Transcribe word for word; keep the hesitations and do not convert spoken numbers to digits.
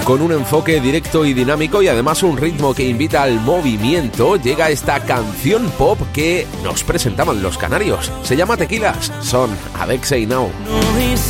Con un enfoque directo y dinámico y además un ritmo que invita al movimiento, llega esta canción pop que nos presentaban los canarios. Se llama Tequilas, son Adexei Now.